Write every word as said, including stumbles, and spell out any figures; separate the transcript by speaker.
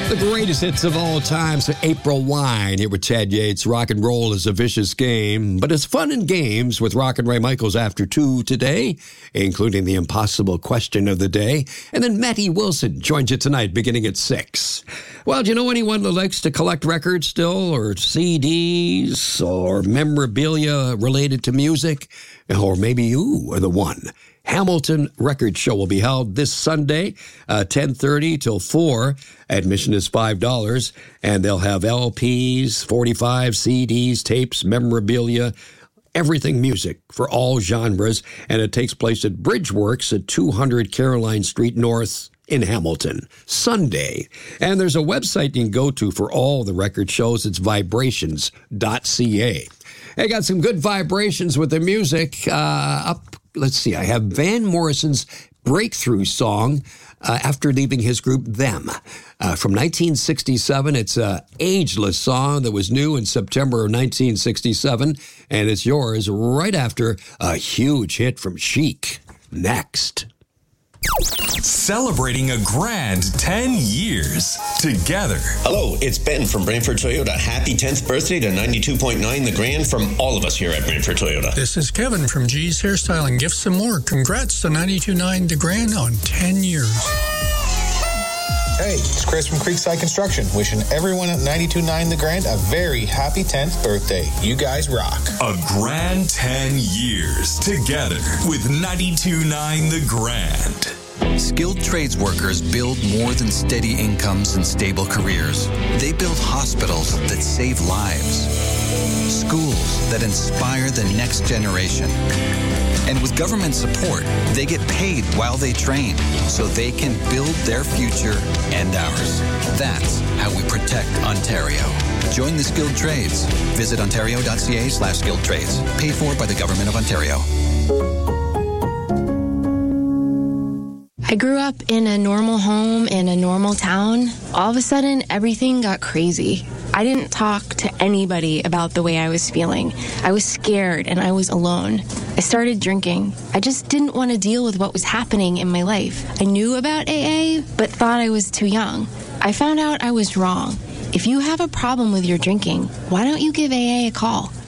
Speaker 1: The greatest hits of all time, so April Wine here with Chad Yates. Rock and roll is a vicious game, but it's fun and games with Rock and Ray Michaels after two today, including the impossible question of the day. And then Matty Wilson joins you tonight beginning at six. Well, do you know anyone that likes to collect records still, or C Ds, or memorabilia related to music? Or maybe you are the one. Hamilton Record Show will be held this Sunday, uh, ten thirty till four. Admission is five dollars, and they'll have L Ps, forty-five, C Ds, tapes, memorabilia, everything music for all genres, and it takes place at Bridgeworks at two hundred Caroline Street North in Hamilton, Sunday. And there's a website you can go to for all the record shows. It's vibrations dot c a. I got some good vibrations with the music. Uh, up, let's see, I have Van Morrison's breakthrough song uh, after leaving his group Them. Uh, from nineteen sixty-seven, it's an ageless song that was new in September of nineteen sixty-seven, and it's yours right after a huge hit from Chic. Next.
Speaker 2: Celebrating a grand ten years together.
Speaker 3: Hello, it's Ben from Brantford Toyota. Happy tenth birthday to ninety-two point nine The Grand from all of us here at Brantford Toyota.
Speaker 4: This is Kevin from G's Hairstyle and Gifts and More. Congrats to ninety-two point nine The Grand on ten years.
Speaker 5: Hey, it's Chris from Creekside Construction, wishing everyone at ninety-two point nine The Grand a very happy tenth birthday. You guys rock.
Speaker 2: A grand ten years together with ninety-two point nine The Grand.
Speaker 6: Skilled trades workers build more than steady incomes and stable careers. They build hospitals that save lives, schools that inspire the next generation. And with government support, they get paid while they train so they can build their future and ours. That's how we protect Ontario. Join the skilled trades. Visit ontario.ca slash skilled trades. Paid for by the Government of Ontario.
Speaker 7: I grew up in a normal home in a normal town. All of a sudden, everything got crazy. I didn't talk to anybody about the way I was feeling. I was scared and I was alone. I started drinking. I just didn't want to deal with what was happening in my life. I knew about A A, but thought I was too young. I found out I was wrong. If you have a problem with your drinking, why don't you give A A a call?